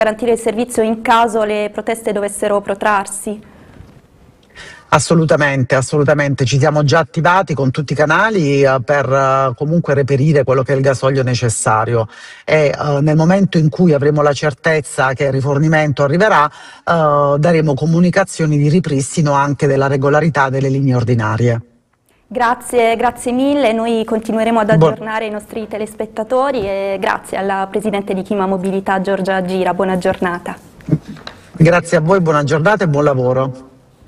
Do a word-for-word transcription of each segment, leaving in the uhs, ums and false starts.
garantire il servizio in caso le proteste dovessero protrarsi? Assolutamente, assolutamente. Ci siamo già attivati con tutti i canali eh, per eh, comunque reperire quello che è il gasolio necessario e eh, nel momento in cui avremo la certezza che il rifornimento arriverà eh, daremo comunicazioni di ripristino anche della regolarità delle linee ordinarie. Grazie, grazie mille, noi continueremo ad Buon... aggiornare i nostri telespettatori e grazie alla Presidente di Chima Mobilità Giorgia Gira, buona giornata. Grazie a voi, buona giornata e buon lavoro.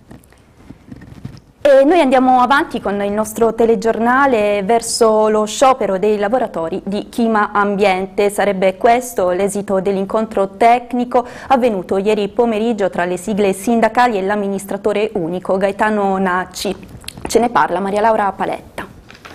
E noi andiamo avanti con il nostro telegiornale verso lo sciopero dei lavoratori di Chima Ambiente. Sarebbe questo l'esito dell'incontro tecnico avvenuto ieri pomeriggio tra le sigle sindacali e l'amministratore unico Gaetano Nacci. Ce ne parla Maria Laura Paletta.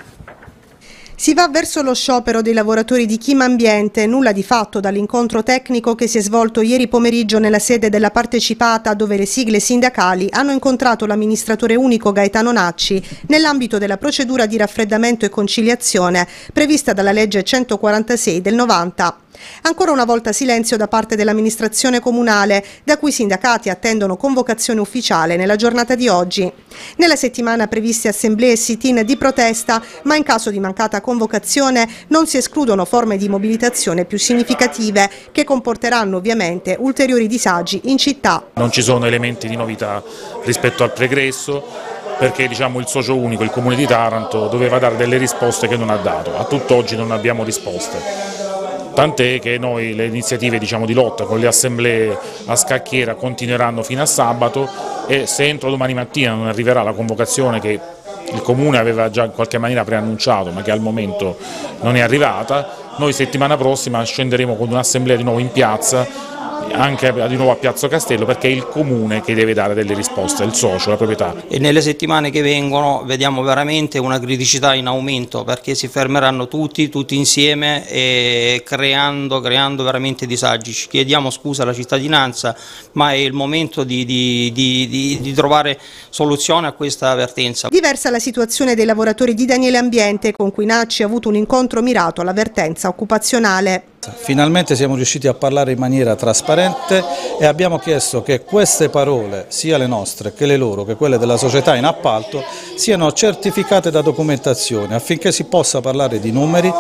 Si va verso lo sciopero dei lavoratori di Chima Ambiente, nulla di fatto dall'incontro tecnico che si è svolto ieri pomeriggio nella sede della partecipata dove le sigle sindacali hanno incontrato l'amministratore unico Gaetano Nacci nell'ambito della procedura di raffreddamento e conciliazione prevista dalla legge centoquarantasei del novanta. Ancora una volta silenzio da parte dell'amministrazione comunale, da cui i sindacati attendono convocazione ufficiale nella giornata di oggi. Nella settimana previste assemblee e sit-in di protesta, ma in caso di mancata convocazione non si escludono forme di mobilitazione più significative che comporteranno ovviamente ulteriori disagi in città. Non ci sono elementi di novità rispetto al pregresso, perché diciamo, il socio unico, il Comune di Taranto, doveva dare delle risposte che non ha dato. A tutt'oggi non abbiamo risposte. Tant'è che noi le iniziative diciamo, di lotta con le assemblee a scacchiera continueranno fino a sabato e se entro domani mattina non arriverà la convocazione che il Comune aveva già in qualche maniera preannunciato ma che al momento non è arrivata, noi settimana prossima scenderemo con un'assemblea di nuovo in piazza, anche di nuovo a Piazza Castello, perché è il Comune che deve dare delle risposte, il socio, la proprietà. E nelle settimane che vengono vediamo veramente una criticità in aumento perché si fermeranno tutti, tutti insieme e creando, creando veramente disagi. Ci chiediamo scusa alla cittadinanza ma è il momento di, di, di, di, di trovare soluzione a questa avvertenza. Diversa la situazione dei lavoratori di Daniele Ambiente con cui Nacci ha avuto un incontro mirato all'avvertenza occupazionale. Finalmente siamo riusciti a parlare in maniera trasparente e abbiamo chiesto che queste parole, sia le nostre che le loro, che quelle della società in appalto, siano certificate da documentazione affinché si possa parlare di numeri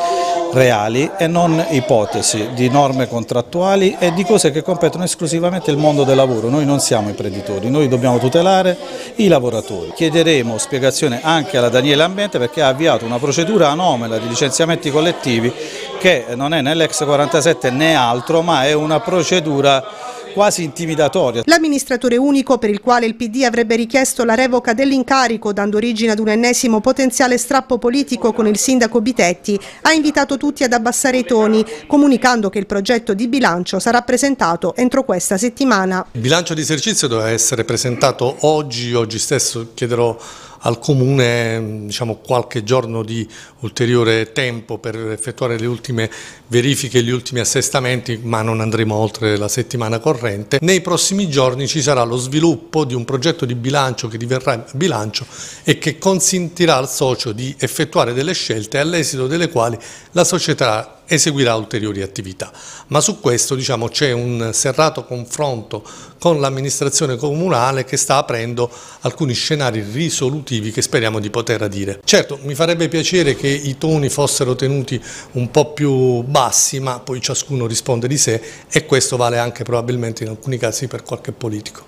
reali e non ipotesi, di norme contrattuali e di cose che competono esclusivamente il mondo del lavoro. Noi non siamo imprenditori, noi dobbiamo tutelare i lavoratori. Chiederemo spiegazione anche alla Daniele Ambiente perché ha avviato una procedura anomala di licenziamenti collettivi che non è né l'ex quarantasette né altro, ma è una procedura quasi intimidatoria. L'amministratore unico per il quale il P D avrebbe richiesto la revoca dell'incarico dando origine ad un ennesimo potenziale strappo politico con il sindaco Bitetti, ha invitato tutti ad abbassare i toni, comunicando che il progetto di bilancio sarà presentato entro questa settimana. Il bilancio di esercizio doveva essere presentato oggi, oggi stesso chiederò al Comune diciamo, qualche giorno di ulteriore tempo per effettuare le ultime verifiche e gli ultimi assestamenti, ma non andremo oltre la settimana corrente. Nei prossimi giorni ci sarà lo sviluppo di un progetto di bilancio che diverrà bilancio e che consentirà al socio di effettuare delle scelte all'esito delle quali la società eseguirà ulteriori attività. Ma su questo diciamo, c'è un serrato confronto con l'amministrazione comunale che sta aprendo alcuni scenari risolutivi che speriamo di poter adire. Certo, mi farebbe piacere che i toni fossero tenuti un po' più bassi, ma poi ciascuno risponde di sé e questo vale anche probabilmente in alcuni casi per qualche politico.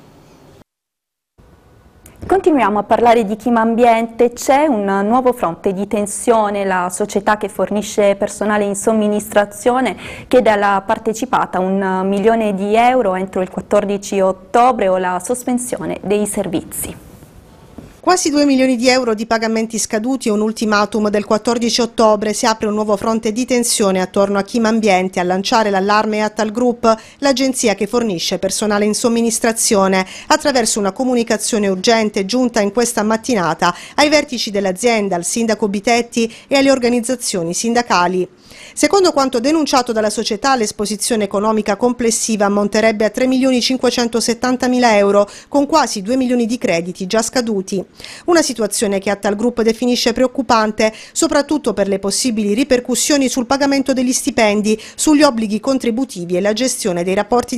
Continuiamo a parlare di Chima Ambiente, c'è un nuovo fronte di tensione, la società che fornisce personale in somministrazione chiede alla partecipata un milione di euro entro il quattordici ottobre o la sospensione dei servizi. Quasi due milioni di euro di pagamenti scaduti e un ultimatum del quattordici ottobre. Si apre un nuovo fronte di tensione attorno a Chima Ambiente. A lanciare l'allarme è Attal Group, l'agenzia che fornisce personale in somministrazione, attraverso una comunicazione urgente giunta in questa mattinata ai vertici dell'azienda, al sindaco Bitetti e alle organizzazioni sindacali. Secondo quanto denunciato dalla società, l'esposizione economica complessiva ammonterebbe a tre milioni cinquecentosettantamila euro, con quasi due milioni di crediti già scaduti. Una situazione che Attal Group definisce preoccupante, soprattutto per le possibili ripercussioni sul pagamento degli stipendi, sugli obblighi contributivi e la gestione dei rapporti